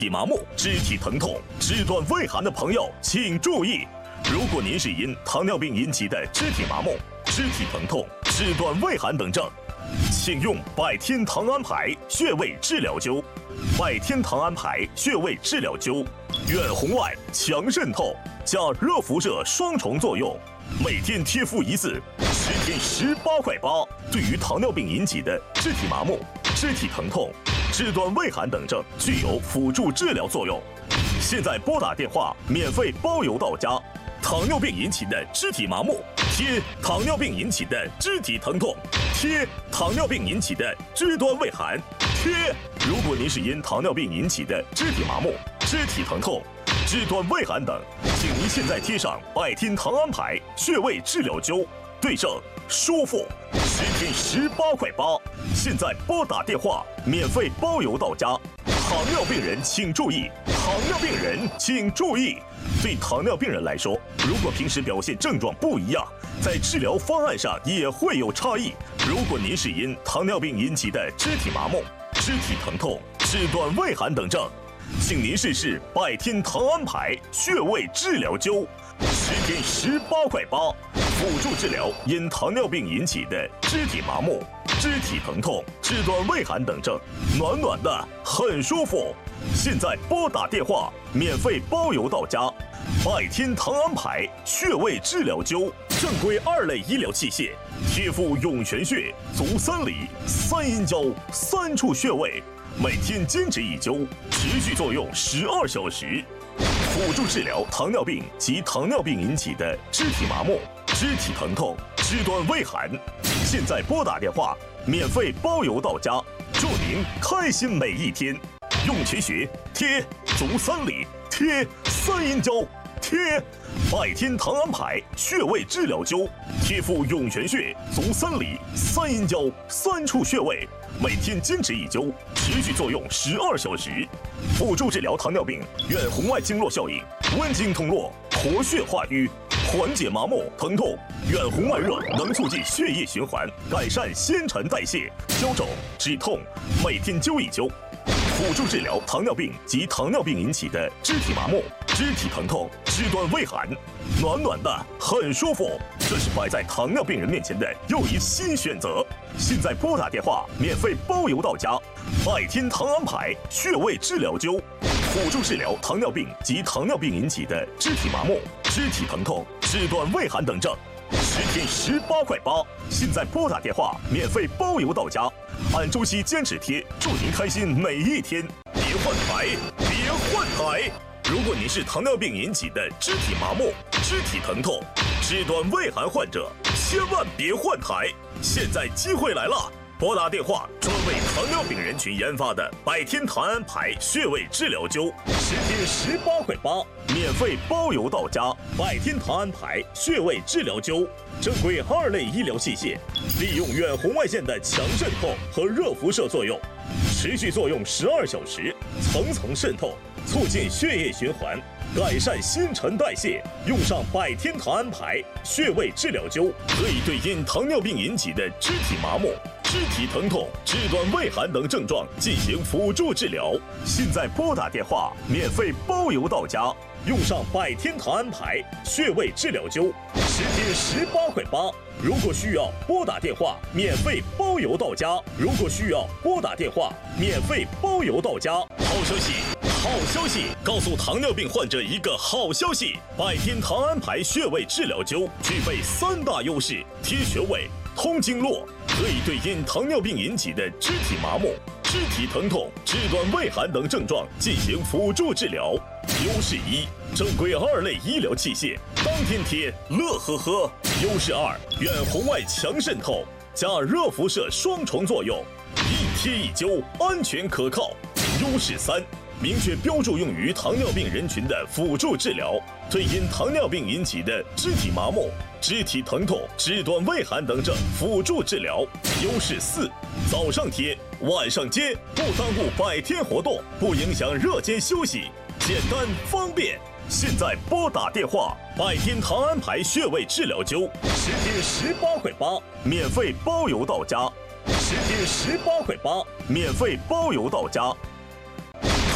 体麻木、肢体疼痛、肢端畏寒的朋友请注意，如果您是因糖尿病引起的肢体麻木、肢体疼痛、肢端畏寒等症，请用百天糖安牌穴位治疗灸。百天糖安牌穴位治疗灸，远红外、强渗透加热辐射双重作用，每天贴敷一次，10天18块8。对于糖尿病引起的肢体麻木、肢体疼痛、肢端畏寒等症，具有辅助治疗作用。现在拨打电话，免费包邮到家。糖尿病引起的肢体麻木，贴糖尿病引起的肢体疼痛，贴糖尿病引起的肢端畏寒，贴。如果您是因糖尿病引起的肢体麻木、肢体疼痛、肢端畏寒等，请您现在贴上百天糖安牌穴位治疗灸，对症舒服，10天18块8。现在拨打电话，免费包邮到家。糖尿病人请注意，糖尿病人请注意。对糖尿病人来说，如果平时表现症状不一样，在治疗方案上也会有差异。如果您是因糖尿病引起的肢体麻木、肢体疼痛、肢端畏寒等症，请您试试百天糖安牌穴位治疗灸，10天18块8，辅助治疗因糖尿病引起的肢体麻木、肢体疼痛、肢端畏寒等症，暖暖的，很舒服。现在拨打电话，免费包邮到家。百天糖安牌穴位治疗灸，正规2类医疗器械，贴敷涌泉穴、足三里、三阴交3处穴位，每天坚持一灸，持续作用12小时，辅助治疗糖尿病及糖尿病引起的肢体麻木、肢体疼痛、肢端畏寒。现在拨打电话，免费包邮到家，祝您开心每一天。涌泉穴贴，足三里贴，三阴交贴，百天糖安牌穴位治疗灸，贴敷涌泉穴、足三里、三阴交3处穴位，每天坚持一灸，持续作用12小时，辅助治疗糖尿病远红外经络效应，温经通络，活血化瘀，缓解麻木疼痛。远红外热能促进血液循环，改善新陈代谢，消肿止痛，每天灸一灸。辅助治疗糖尿病及糖尿病引起的肢体麻木、肢体疼痛、肢端畏寒，暖暖的，很舒服。这是摆在糖尿病人面前的又一新选择。现在拨打电话，免费包邮到家。百天糖安牌穴位治疗灸，辅助治疗糖尿病及糖尿病引起的肢体麻木、肢体疼痛、肢端畏寒等症，10天18块8。现在拨打电话，免费包邮到家。按周期坚持贴，祝您开心每一天。别换台，别换台！如果您是糖尿病引起的肢体麻木、肢体疼痛、肢端畏寒患者，千万别换台！现在机会来了，拨打电话，专为糖尿病人群研发的百天糖安牌穴位治疗灸，10天18块8，免费包邮到家。百天糖安牌穴位治疗灸，正规2类医疗器械，利用远红外线的强渗透和热辐射作用，持续作用12小时，层层渗透，促进血液循环，改善新陈代谢。用上百天糖安牌穴位治疗灸，可以对因糖尿病引起的肢体麻木、肢体疼痛、肢端畏寒等症状进行辅助治疗。现在拨打电话，免费包邮到家。用上百天糖安牌穴位治疗灸，10天18块8。如果需要拨打电话，免费包邮到家。如果需要拨打电话，免费包邮到家。好消息！好消息！告诉糖尿病患者一个好消息：百天糖安牌穴位治疗灸具备3大优势：贴穴位、通经络，可以对因糖尿病引起的肢体麻木、肢体疼痛、肢端畏寒等症状进行辅助治疗。优势1：正规2类医疗器械，当天贴，乐呵呵。优势2：远红外强渗透加热辐射双重作用，一贴一灸，安全可靠。优势3：明确标注用于糖尿病人群的辅助治疗，对因糖尿病引起的肢体麻木、肢体疼痛、肢端畏寒等症辅助治疗。优势4：早上贴，晚上接，不耽误百天活动，不影响热间休息，简单方便。现在拨打电话，百天糖安牌穴位治疗灸，10天18块8，免费包邮到家。10天18块8，免费包邮到家。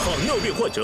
糖尿病患者